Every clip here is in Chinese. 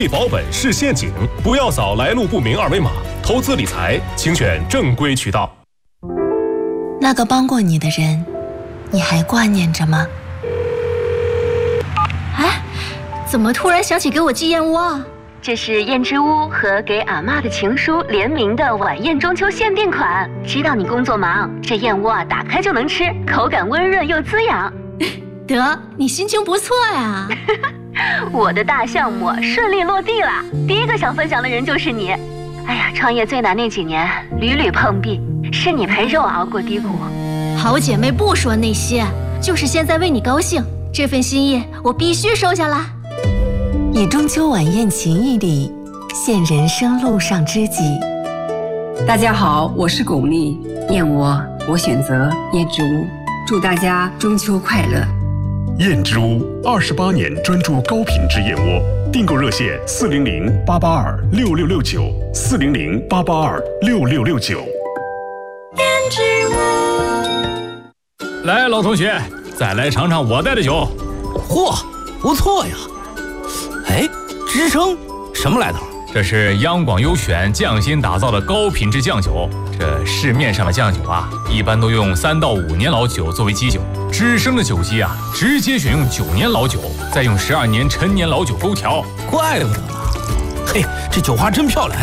保本是陷阱，不要扫来路不明二维码。投资理财，请选正规渠道。 那个帮过你的人，你还挂念着吗？ 哎，怎么突然想起给我寄燕窝啊？ 这是燕之屋和给阿嬷的情书联名的晚宴中秋限定款。知道你工作忙，这燕窝啊打开就能吃，口感温润又滋养。 得，你心情不错呀。 我的大项目顺利落地了，第一个想分享的人就是你。哎呀，创业最难那几年，屡屡碰壁，是你陪着我熬过低谷。 好姐妹不说那些，就是现在为你高兴，这份心意我必须收下啦。 以中秋晚宴情谊里，现人生路上知己。 大家好，我是巩俐，燕窝我选择燕之屋，祝大家中秋快乐。 燕之屋28年专注高品质燕窝，订购热线400-882-6669，400-882-6669。 燕之屋。 来，老同学，再来尝尝我带的酒。 嚯，不错呀！哎，吱声什么来头？ 这是央广优选匠心打造的高品质酱酒。这市面上的酱酒啊，一般都用3到5年老酒作为基酒。吱声的酒基啊，直接选用9年老酒，再用12年陈年老酒勾调。 怪不得呢。嘿，这酒花真漂亮。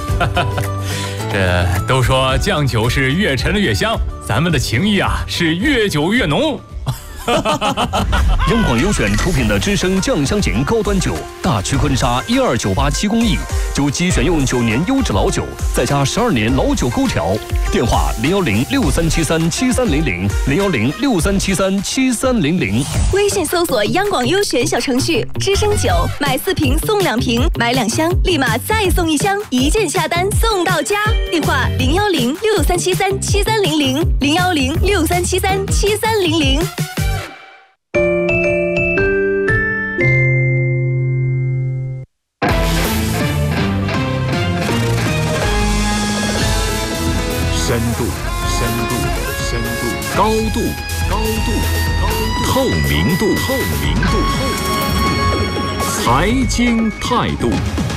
这都说酱酒是越陈的越香，咱们的情谊啊是越久越浓。 央广优选出品的知声酱香型高端酒，大曲坤沙12987公益，酒基选用9年优质老酒，再加12年老酒勾调。电话01063737300，01063737300。 微信搜索央广优选小程序，知声酒买4瓶送2瓶，买2箱立马再送1箱，一键下单送到家。电话01063737300，01063737300。 深度，高度，透明度，财经态度。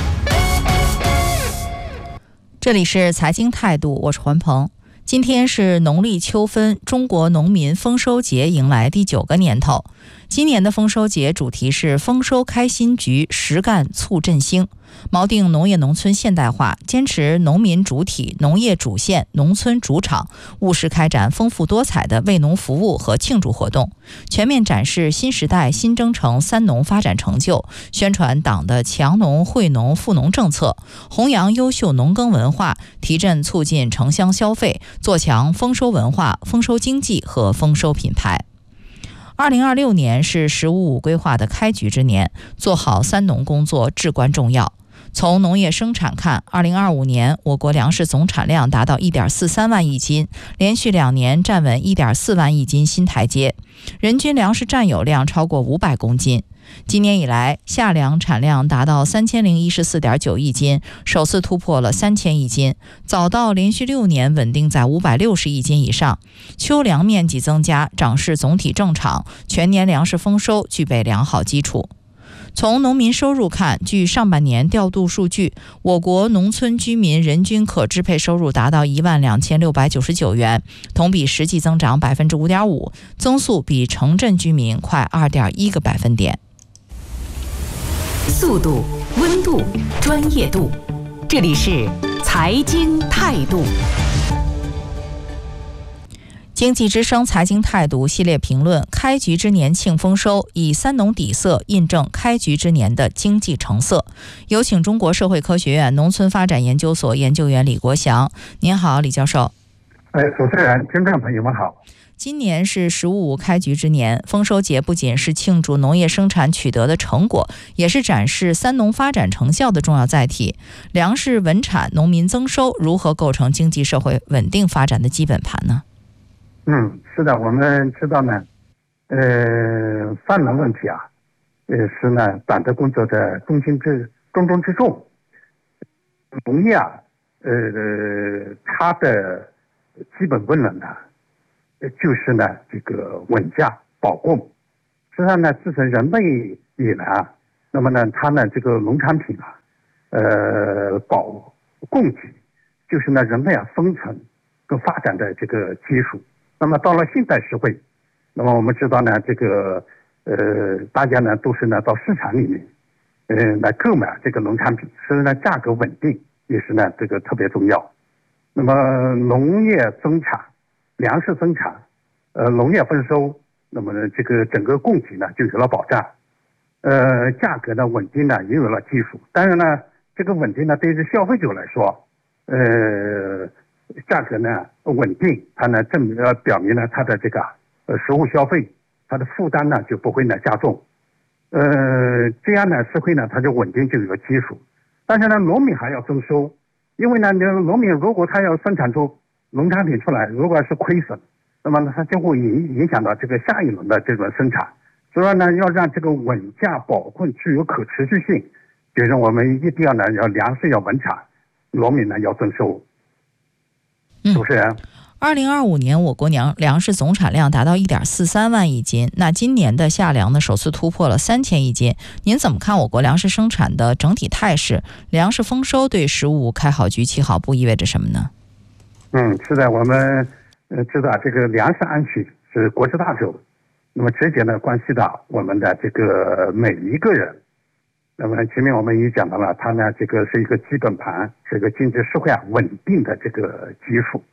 这里是财经态度，我是环鹏。今天是农历秋分，中国农民丰收节迎来第9个年头。今年的丰收节主题是丰收开新局，实干促振兴，锚定农业农村现代化，坚持农民主体、农业主线、农村主场，务实开展丰富多彩的为农服务和庆祝活动，全面展示新时代新征程3农发展成就，宣传党的强农惠农富农政策，弘扬优秀农耕文化，提振促进城乡消费，做强丰收文化、丰收经济和丰收品牌。2026年是“十五五”规划的开局之年，做好3农工作至关重要。从农业生产看，2025年我国粮食总产量达到1.43万亿斤，连续2年站稳1.4万亿斤新台阶，人均粮食占有量超过500公斤。今年以来，夏粮产量达到3014.9亿斤，首次突破了3000亿斤，早稻连续6年稳定在560亿斤以上。秋粮面积增加，长势总体正常，全年粮食丰收具备良好基础。从农民收入看，据上半年调度数据，我国农村居民人均可支配收入达到12699元，同比实际增长5.5%，增速比城镇居民快2.1个百分点。 速度、温度、专业度，这里是财经态度。 经济之声财经态度系列评论：开局之年庆丰收，以3农底色印证开局之年的经济成色。有请中国社会科学院农村发展研究所研究员李国祥。您好，李教授。 主持人、听众朋友们好。 今年是“十五五”开局之年，丰收节不仅是庆祝农业生产取得的成果，也是展示3农发展成效的重要载体。粮食稳产，农民增收，如何构成经济社会稳定发展的基本盘呢？ 是的，我们知道呢，3农问题啊，是呢党的工作的重中之重。农业啊，它的基本功能呢，就是呢这个稳价保供。实际上呢，自从人类以来啊， 那么呢，它呢这个农产品啊，供给就是呢人类生存跟发展的这个基础。那么到了现代社会，那么我们知道呢，这个大家呢都是呢到市场里面，来购买这个农产品，所以呢价格稳定也是呢这个特别重要。那么农业生产、粮食生产、农业丰收，那么呢这个整个供给呢就有了保障，价格呢稳定呢也有了基础。当然呢，这个稳定呢对于消费者来说，价格呢稳定，它呢表明呢它的这个食物消费，它的负担呢就不会呢加重，这样呢社会呢它就稳定，就有个基础。但是呢，农民还要增收，因为呢，农民如果他要生产出农产品出来，如果是亏损，那么呢它就会影响到这个下一轮的这种生产。所以呢，要让这个稳价保供具有可持续性，就是我们一定要呢要粮食要稳产，农民呢要增收。主持人 ，2025年我国粮食总产量达到1.43万亿斤，那今年的夏粮呢首次突破了3000亿斤。您怎么看我国粮食生产的整体态势？粮食丰收对食物开好局、起好步意味着什么呢？ 是的，我们知道这个粮食安全是国之大州，那么直接呢关系到我们的这个每一个人。那么前面我们也讲到了，它呢这个是一个基本盘，是一个经济社会稳定的这个基础。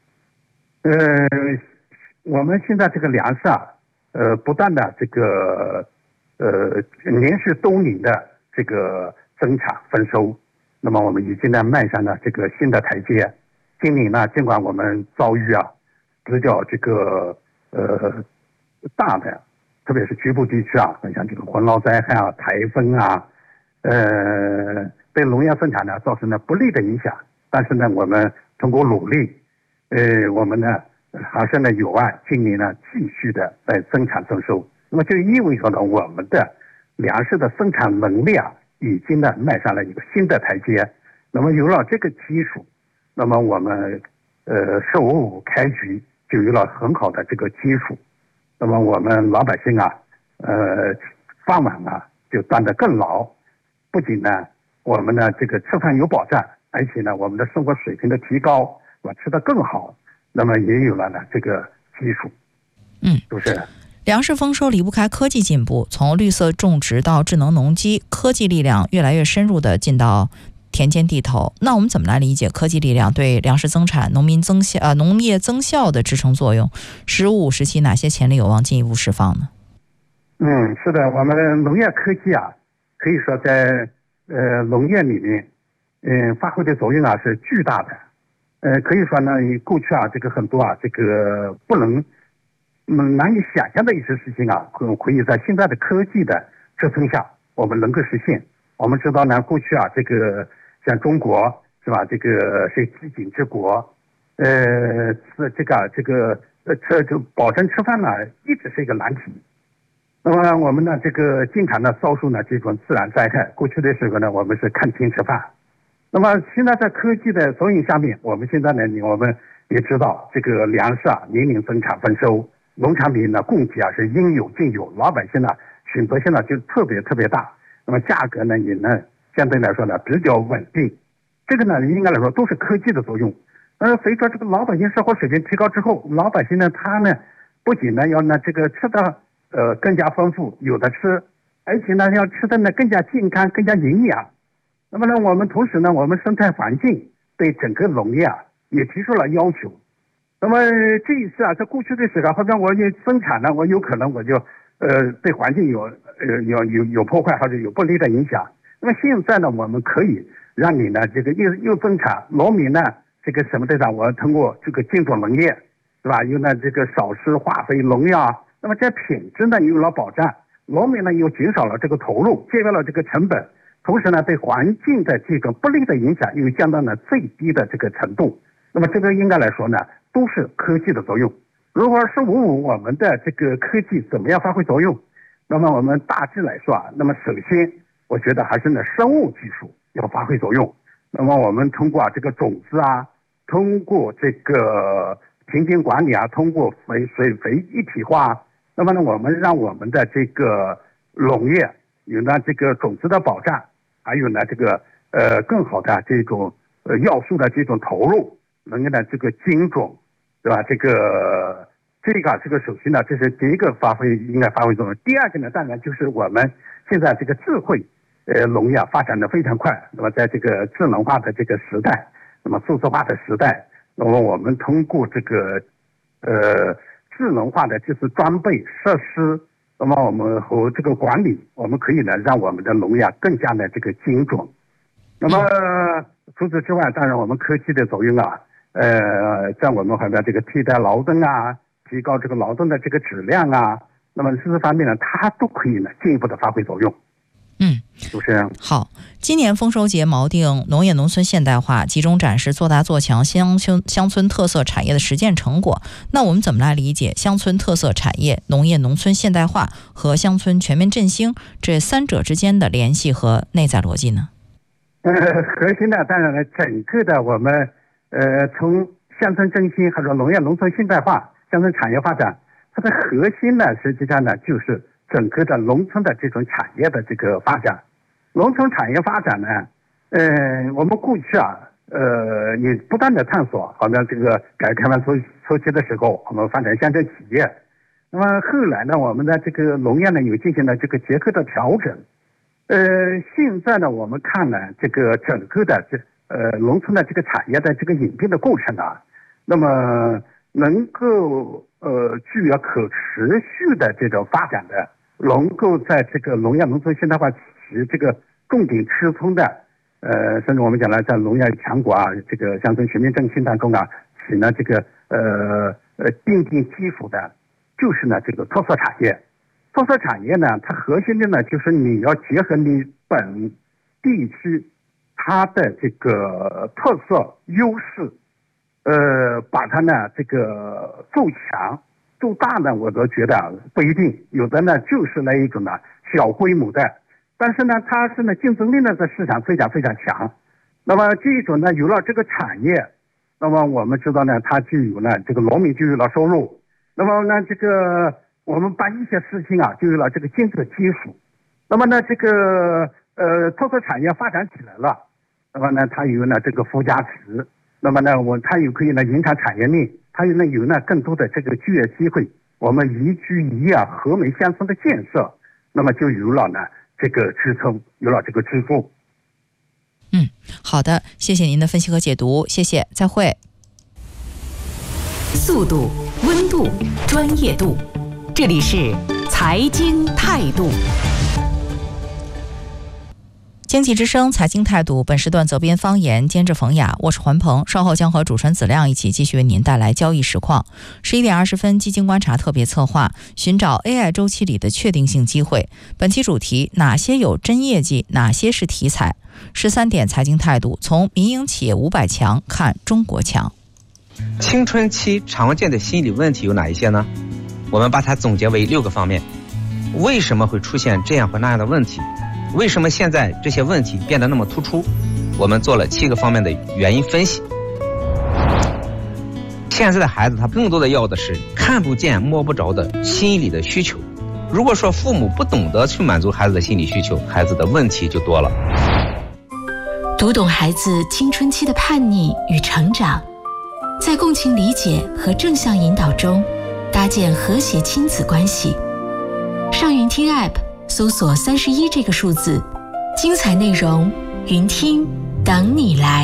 我们现在这个粮食不断的这个连续多年的这个增产丰收，那么我们已经呢迈上了这个新的台阶。今年呢，尽管我们遭遇比较这个大的，特别是局部地区像这个洪涝灾害台风对农业生产呢造成了不利的影响，但是呢，我们通过努力，我们呢还是呢有望今年呢继续的在增产增收。那么就意味着呢，我们的粮食的生产能力已经呢迈上了一个新的台阶。那么有了这个基础，那么我们15五开局就有了很好的这个基础。那么我们老百姓饭碗就端得更牢。不仅呢我们呢这个吃饭有保障，而且呢我们的生活水平的提高，吃得更好，那么也有了呢这个基础。就是粮食丰收离不开科技进步，从绿色种植到智能农机，科技力量越来越深入的进到田间地头。那我们怎么来理解科技力量对粮食增产、农业增效的支撑作用？15五时期哪些潜力有望进一步释放呢？ 是的，我们农业科技可以说在农业里面发挥的作用是巨大的。可以说呢，过去这个很多这个不能难以想象的一些事情可以在现在的科技的支撑下我们能够实现。我们知道呢，过去这个像中国是吧，这个是饥馑之国，这个保证吃饭呢一直是一个难题。那么我们呢这个经常呢遭受呢这种自然灾害，过去的时候呢我们是看天吃饭。那么现在在科技的作用下面，我们现在呢我们也知道这个粮食年年增产丰收，农产品呢供给是应有尽有，老百姓呢选择性呢就特别特别大，那么价格呢也呢相对来说呢比较稳定。这个呢应该来说都是科技的作用。随着这个老百姓生活水平提高之后，老百姓呢他呢不仅呢要呢这个吃的更加丰富，有的吃，而且呢要吃的呢更加健康、更加营养。那么呢，我们同时呢，我们生态环境对整个农业也提出了要求。那么这一次在过去的时候，好像我也生产呢，我有可能我就对环境有破坏或者有不利的影响。那么现在呢，我们可以让你呢这个又增产，农民呢这个什么的我通过这个精准农业，是吧？又呢这个少施化肥、农药。那么在品质呢有了保障，农民呢又减少了这个投入，节约了这个成本，同时呢对环境的这个不利的影响又降到了最低的这个程度。那么这个应该来说呢都是科技的作用。如果15五我们的这个科技怎么样发挥作用，那么我们大致来说那么首先我觉得还是呢生物技术要发挥作用。那么我们通过这个种子通过这个田间管理通过水肥一体化，那么呢我们让我们的这个农业有呢这个种子的保障，还有呢这个更好的这种要素的这种投入，能够呢这个精准，对吧？这个首先呢，这是第一个应该发挥作用。第二个呢，当然就是我们现在这个智慧农业发展的非常快，那么在这个智能化的这个时代，那么数字化的时代，那么我们通过这个智能化的就是装备设施，那么我们和这个管理，我们可以呢让我们的农业更加的这个精准。那么除此之外，当然我们科技的作用啊，在我们好像这个替代劳动啊，提高这个劳动的这个质量啊，那么这方面呢，它都可以呢进一步的发挥作用。主持人好，今年丰收节锚定农业农村现代化，集中展示做大做强乡村特色产业的实践成果。那我们怎么来理解乡村特色产业、农业农村现代化和乡村全面振兴这三者之间的联系和内在逻辑呢？ 核心呢，当然呢，整个的我们从乡村振兴或者农业农村现代化、乡村产业发展，它的核心呢，实际上呢就是整个的农村的这种产业的这个发展。农村产业发展呢，我们过去啊，你不断的探索，好像这个改革开放初期的时候，我们发展乡镇企业，那么后来呢，我们的这个农业呢有进行了这个结构的调整。现在呢，我们看呢，这个整个的农村的这个产业的这个引并的过程啊，那么能够具有可持续的这种发展的，能够在这个农业农村现代化起这个重点支撑的，甚至我们讲了在农业强国啊，这个乡村全面振兴当中啊，起呢这个奠定基础的，就是呢这个特色产业。特色产业呢，它核心的呢就是你要结合你本地区它的这个特色优势，把它呢这个做强做大呢，我都觉得不一定，有的呢就是那一种呢小规模的，但是呢它是呢竞争力呢在市场非常非常强。那么这种呢有了这个产业，那么我们知道呢它就有了这个农民就有了收入，那么呢这个我们办一些事情啊就有了这个经济的基础，那么呢这个特色产业发展起来了，那么呢它有呢这个附加值，那么呢它也可以呢延长产业链，它有呢更多的这个就业机会，我们宜居宜业和美乡村的建设，那么就有了呢这个支撑，有了这个支柱。 好的，谢谢您的分析和解读，谢谢，再会。 速度、温度、专业度，这里是财经态度。 经济之声财经态度，本时段责编方言，监制冯雅，我是环鹏，稍后将和主持人子亮一起继续为您带来交易实况。11点20分，基金观察特别策划，寻找 AI 周期里的确定性机会。本期主题：哪些有真业绩，哪些是题材？13点财经态度，从民营企业500强看中国强。 青春期常见的心理问题有哪一些呢？我们把它总结为6个方面。为什么会出现这样或那样的问题？为什么现在这些问题变得那么突出？我们做了7个方面的原因分析。现在的孩子他更多的要的是看不见摸不着的心理的需求。如果说父母不懂得去满足孩子的心理需求，孩子的问题就多了。 读懂孩子青春期的叛逆与成长，在共情理解和正向引导中搭建和谐亲子关系。上云听 App 搜索31这个数字，精彩内容云听等你来。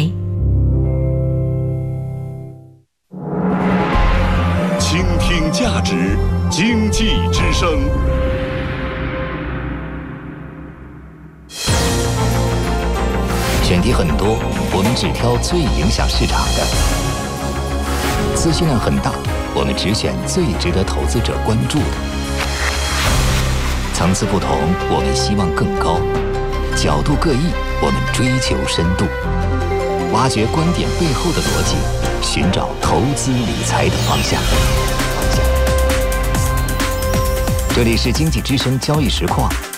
倾听价值，经济之声。 选题很多，我们只挑最影响市场的；资讯量很大，我们只选最值得投资者关注的。层次不同，我们希望更高；角度各异，我们追求深度。挖掘观点背后的逻辑，寻找投资理财的方向。这里是经济之声交易实况，